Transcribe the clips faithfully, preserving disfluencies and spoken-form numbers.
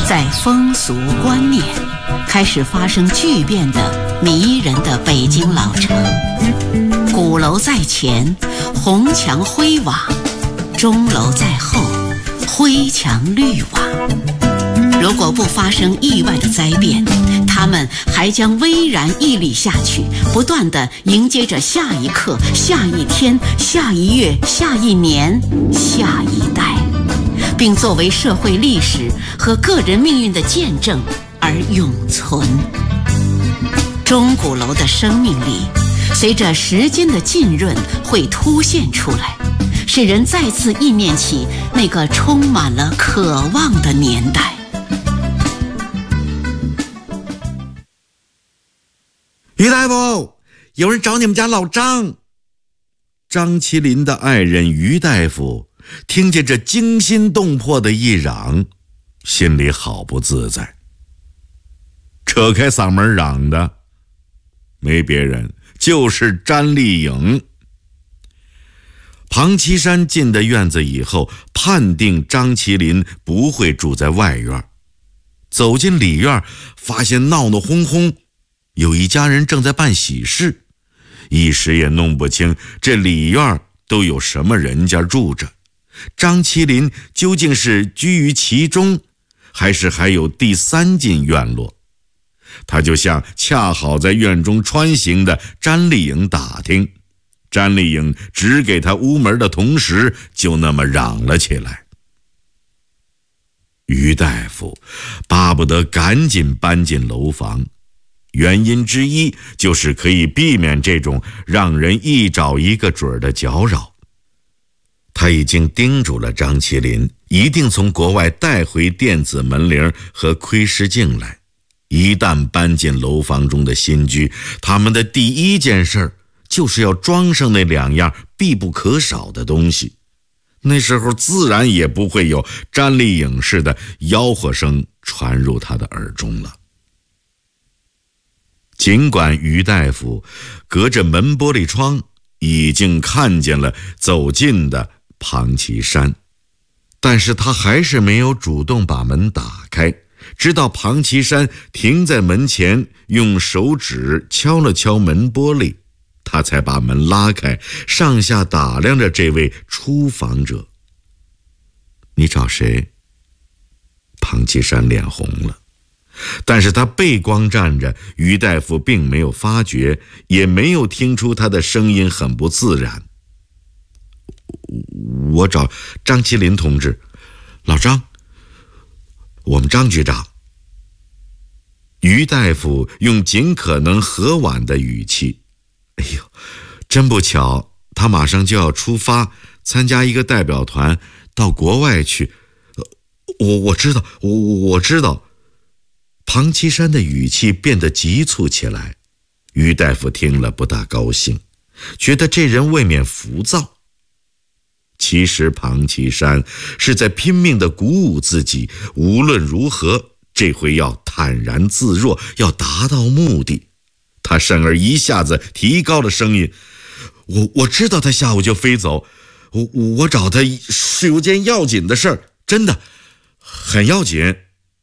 在风俗观念开始发生巨变的迷人的北京老城，鼓楼在前，红墙灰瓦；钟楼在后，灰墙绿瓦。如果不发生意外的灾变，他们还将巍然屹立下去，不断地迎接着下一刻、下一天、下一月、下一年、下一代，并作为社会历史和个人命运的见证而永存。钟鼓楼的生命力随着时间的浸润会凸现出来，使人再次忆念起那个充满了渴望的年代。 于大夫，有人找你们家老张。张麒麟的爱人于大夫听见这惊心动魄的一嚷，心里好不自在，扯开嗓门嚷的没别人，就是詹丽颖。庞七山进的院子以后，判定张麒麟不会住在外院，走进里院，发现闹闹哄哄，有一家人正在办喜事，一时也弄不清这里院都有什么人家住着，张麒麟究竟是居于其中，还是还有第三进院落？他就向恰好在院中穿行的詹丽颖打听，詹丽颖指给他屋门的同时，就那么嚷了起来。于大夫巴不得赶紧搬进楼房，原因之一就是可以避免这种让人一找一个准儿的搅扰。他已经叮嘱了张麒麟，一定从国外带回电子门铃和窥视镜来。一旦搬进楼房中的新居，他们的第一件事就是要装上那两样必不可少的东西。那时候自然也不会有詹丽颖式的吆喝声传入他的耳中了。尽管于大夫隔着门玻璃窗已经看见了走近的庞其山，但是他还是没有主动把门打开，直到庞其山停在门前，用手指敲了敲门玻璃，他才把门拉开，上下打量着这位出访者。你找谁？庞其山脸红了，但是他背光站着，于大夫并没有发觉，也没有听出他的声音很不自然。我找张麒麟同志，老张，我们张局长。于大夫用尽可能和婉的语气，哎呦，真不巧，他马上就要出发参加一个代表团到国外去。我我知道，我我知道。庞其山的语气变得急促起来，于大夫听了不大高兴，觉得这人未免浮躁。其实庞其山是在拼命地鼓舞自己，无论如何这回要坦然自若，要达到目的。他甚而一下子提高了声音，我我知道他下午就飞走，我我找他是有件要紧的事儿，真的很要紧。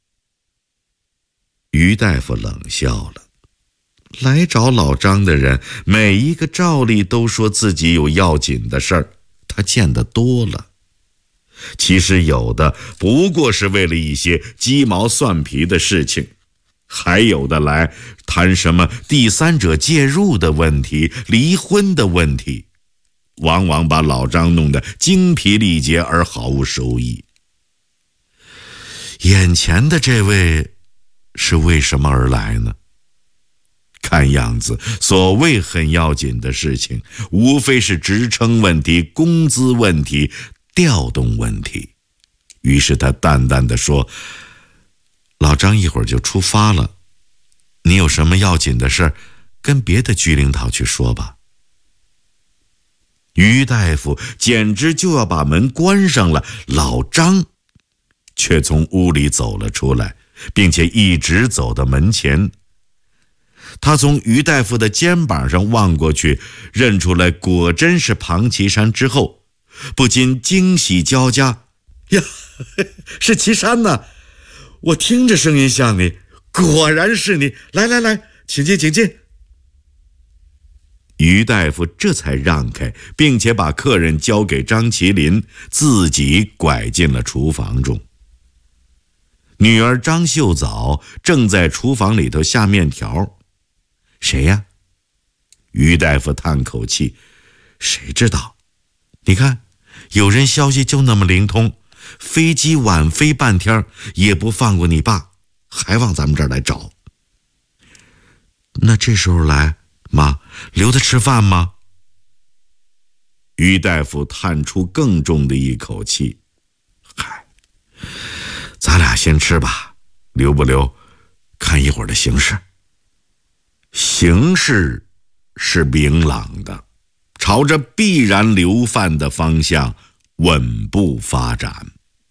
于大夫冷笑了，来找老张的人每一个照例都说自己有要紧的事儿，他见得多了。其实有的不过是为了一些鸡毛蒜皮的事情，还有的来谈什么第三者介入的问题、离婚的问题，往往把老张弄得精疲力竭而毫无收益。眼前的这位是为什么而来呢？看样子所谓很要紧的事情，无非是职称问题、工资问题、调动问题。于是他淡淡地说，老张一会儿就出发了，你有什么要紧的事跟别的居领导去说吧。于大夫简直就要把门关上了，老张却从屋里走了出来，并且一直走到门前。他从于大夫的肩膀上望过去，认出来果真是庞其山之后，不禁惊喜交加，呀，是岐山呢！ 我听着声音像你，果然是你。来来来，请进，请进。”于大夫这才让开，并且把客人交给张麒麟，自己拐进了厨房中。女儿张秀藻正在厨房里头下面条。“谁呀？”于大夫叹口气：“谁知道？你看，有人消息就那么灵通，飞机晚飞半天也不放过你爸，还往咱们这儿来找。那这时候来，妈，留他吃饭吗？”于大夫叹出更重的一口气：“嗨，咱俩先吃吧，留不留，看一会儿的形势。”形势是明朗的，朝着必然留饭的方向稳步发展。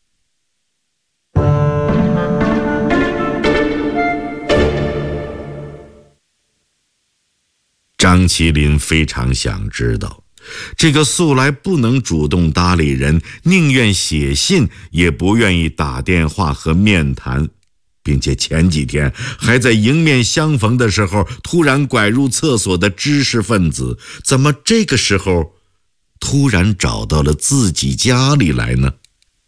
张麒麟非常想知道，这个素来不能主动搭理人，宁愿写信也不愿意打电话和面谈，并且前几天还在迎面相逢的时候突然拐入厕所的知识分子，怎么这个时候突然找到了自己家里来呢？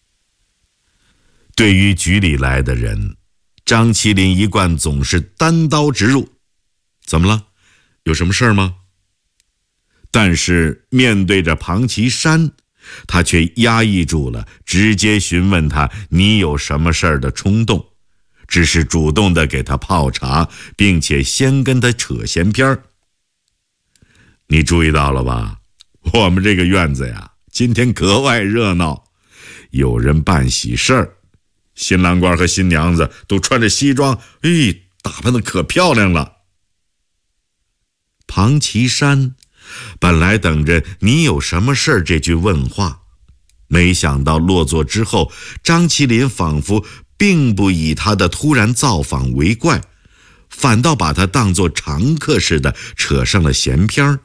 对于局里来的人，张麒麟一贯总是单刀直入：“怎么了？有什么事儿吗？”但是面对着庞其山，他却压抑住了直接询问他你有什么事儿的冲动，只是主动的给他泡茶，并且先跟他扯闲篇儿。“你注意到了吧？我们这个院子呀，今天格外热闹，有人办喜事儿，新郎官和新娘子都穿着西装，哎，打扮得可漂亮了。”庞其山本来等着你有什么事儿这句问话，没想到落座之后，张麒麟仿佛并不以他的突然造访为怪，反倒把他当作常客似的扯上了闲篇儿。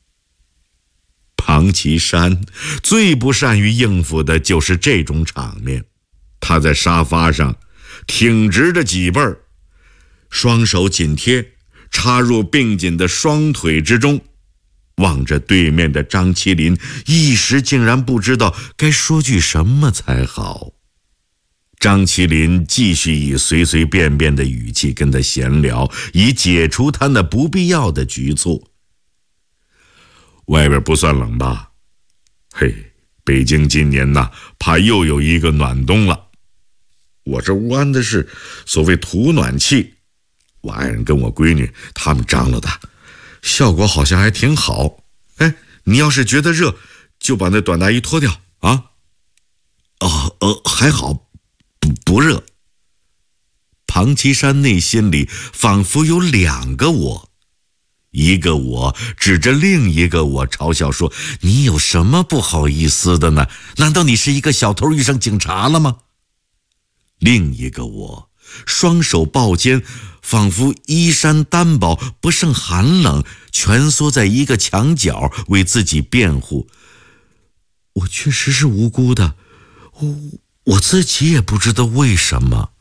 庞其山最不善于应付的就是这种场面，他在沙发上挺直着脊背儿，双手紧贴，插入并紧的双腿之中，望着对面的张麒麟，一时竟然不知道该说句什么才好。张麒麟继续以随随便便的语气跟他闲聊，以解除他那不必要的局促。“外边不算冷吧？嘿，北京今年呐，怕又有一个暖冬了。我这屋安的是所谓土暖气，我爱人跟我闺女他们张罗的，效果好像还挺好。哎，你要是觉得热，就把那短大衣脱掉啊。”“哦呃，还好，不不热。”庞其山内心里仿佛有两个我，一个我指着另一个我嘲笑说：“你有什么不好意思的呢？难道你是一个小偷遇上警察了吗？”另一个我双手抱肩，仿佛衣衫单薄，不胜寒冷，蜷缩在一个墙角为自己辩护：“我确实是无辜的，我我自己也不知道为什么。”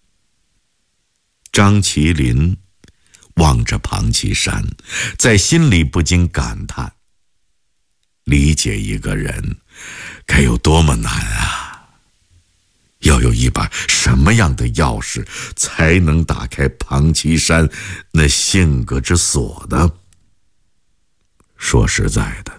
张麒麟望着庞其山，在心里不禁感叹：理解一个人该有多么难啊！要有一把什么样的钥匙才能打开庞其山那性格之锁呢？说实在的，